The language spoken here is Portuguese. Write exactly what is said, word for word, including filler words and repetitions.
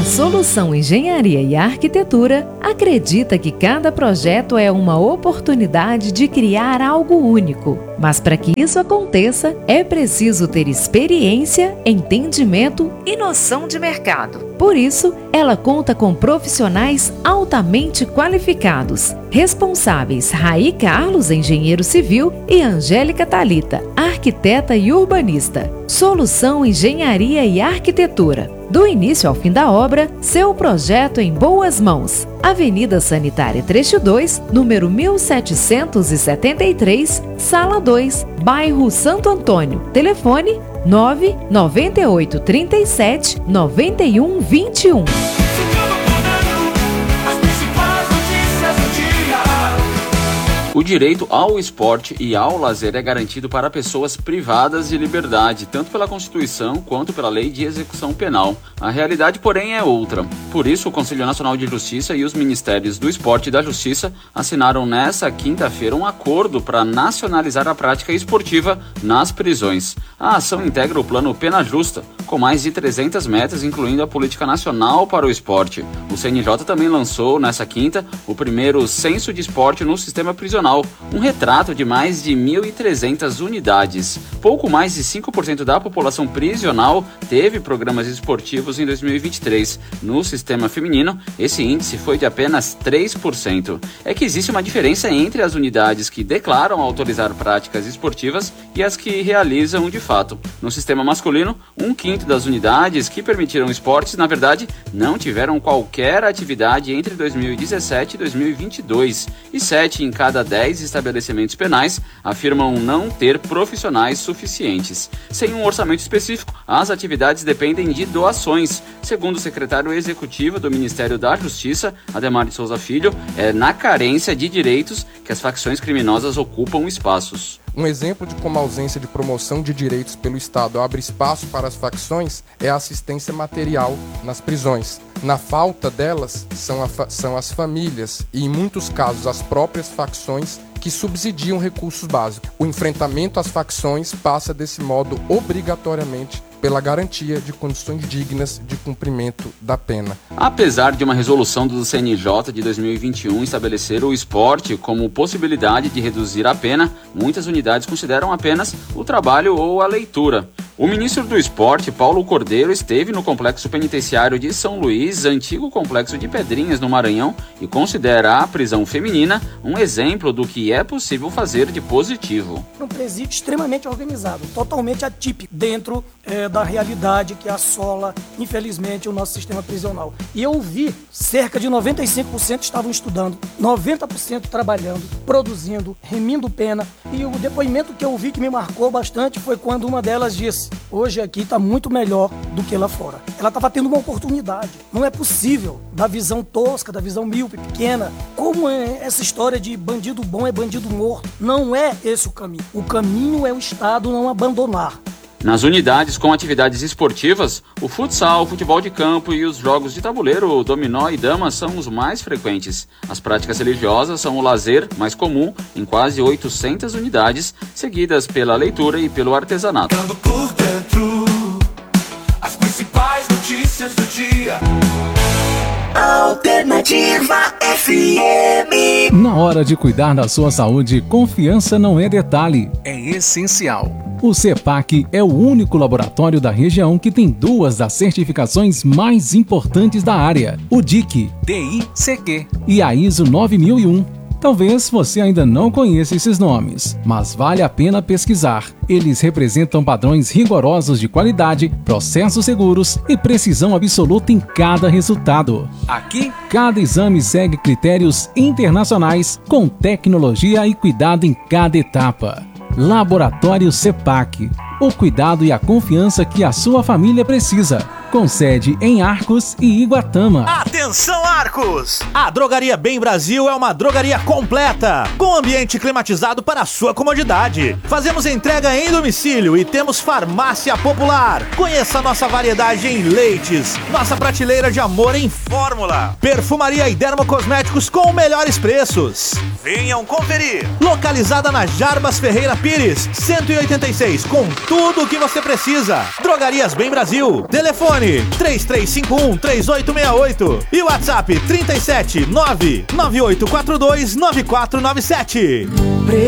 Solução Engenharia e Arquitetura acredita que cada projeto é uma oportunidade de criar algo único. Mas para que isso aconteça, é preciso ter experiência, entendimento e noção de mercado. Por isso, ela conta com profissionais altamente qualificados, responsáveis Raí Carlos, engenheiro civil, e Angélica Thalita, arquiteta e urbanista. Solução Engenharia e Arquitetura. Do início ao fim da obra, seu projeto em boas mãos. Avenida Sanitária Trecho dois, número mil setecentos e setenta e três, Sala dois, bairro Santo Antônio. Telefone nove nove oito três sete nove um dois um. O direito ao esporte e ao lazer é garantido para pessoas privadas de liberdade, tanto pela Constituição quanto pela Lei de Execução Penal. A realidade, porém, é outra. Por isso, o Conselho Nacional de Justiça e os Ministérios do Esporte e da Justiça assinaram nesta quinta-feira um acordo para nacionalizar a prática esportiva nas prisões. A ação integra o Plano Pena Justa, com mais de trezentas metas, incluindo a Política Nacional para o Esporte. O C N J também lançou, nesta quinta, o primeiro Censo de Esporte no sistema prisional, um retrato de mais de mil e trezentas unidades. Pouco mais de cinco por cento da população prisional teve programas esportivos em dois mil e vinte e três. No sistema feminino, esse índice foi de apenas três por cento. É que existe uma diferença entre as unidades que declaram autorizar práticas esportivas e as que realizam de fato. No sistema masculino, um quinto das unidades que permitiram esportes, na verdade, não tiveram qualquer atividade entre dois mil e dezessete e dois mil e vinte e dois, e sete em cada dez estabelecimentos penais afirmam não ter profissionais suficientes. Sem um orçamento específico, as atividades dependem de doações. Segundo o secretário executivo do Ministério da Justiça, Ademar de Souza Filho, é na carência de direitos que as facções criminosas ocupam espaços. Um exemplo de como a ausência de promoção de direitos pelo Estado abre espaço para as facções é a assistência material nas prisões. Na falta delas, são, a fa- são as famílias e, em muitos casos, as próprias facções que subsidiam recursos básicos. O enfrentamento às facções passa, desse modo, obrigatoriamente pela garantia de condições dignas de cumprimento da pena. Apesar de uma resolução do C N J de dois mil e vinte e um estabelecer o esporte como possibilidade de reduzir a pena, muitas unidades consideram apenas o trabalho ou a leitura. O ministro do Esporte, Paulo Cordeiro, esteve no Complexo Penitenciário de São Luís, antigo Complexo de Pedrinhas, no Maranhão, e considera a prisão feminina um exemplo do que é possível fazer de positivo. Um presídio extremamente organizado, totalmente atípico dentro é, da realidade que assola, infelizmente, o nosso sistema prisional. E eu vi, cerca de noventa e cinco por cento estavam estudando, noventa por cento trabalhando, produzindo, remindo pena. E o depoimento que eu vi que me marcou bastante foi quando uma delas disse: hoje aqui está muito melhor do que lá fora. Ela estava tendo uma oportunidade. Não é possível, da visão tosca, da visão míope, pequena, como é essa história de bandido bom é bandido morto. Não é esse o caminho. O caminho é o Estado não abandonar. Nas unidades com atividades esportivas, o futsal, o futebol de campo e os jogos de tabuleiro, o dominó e dama são os mais frequentes. As práticas religiosas são o lazer mais comum em quase oitocentas unidades, seguidas pela leitura e pelo artesanato. Por dentro, as principais notícias do dia. Alternativa F M. Na hora de cuidar da sua saúde, confiança não é detalhe, é essencial. O CEPAC é o único laboratório da região que tem duas das certificações mais importantes da área, o D I C, D I C Q e a I S O nove mil e um. Talvez você ainda não conheça esses nomes, mas vale a pena pesquisar. Eles representam padrões rigorosos de qualidade, processos seguros e precisão absoluta em cada resultado. Aqui, cada exame segue critérios internacionais com tecnologia e cuidado em cada etapa. Laboratório CEPAC, o cuidado e a confiança que a sua família precisa. Com sede em Arcos e Iguatama. Atenção, Arcos! A Drogaria Bem Brasil é uma drogaria completa, com ambiente climatizado para a sua comodidade. Fazemos entrega em domicílio e temos farmácia popular. Conheça nossa variedade em leites, nossa prateleira de amor em fórmula, perfumaria e dermocosméticos com melhores preços. Venham conferir! Localizada na Jarbas Ferreira Pires, cento e oitenta e seis, com tudo o que você precisa. Drogarias Bem Brasil. Telefone Telefone três três cinco um, três oito seis oito e WhatsApp trinta e sete, nove nove oito quatro dois, nove quatro nove sete.